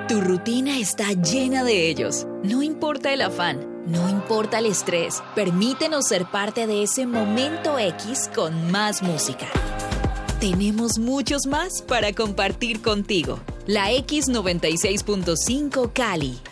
Tu rutina está llena de ellos. No importa el afán, no importa el estrés, permítenos ser parte de ese momento X con más música. Tenemos muchos más para compartir contigo. La X96.5 Cali,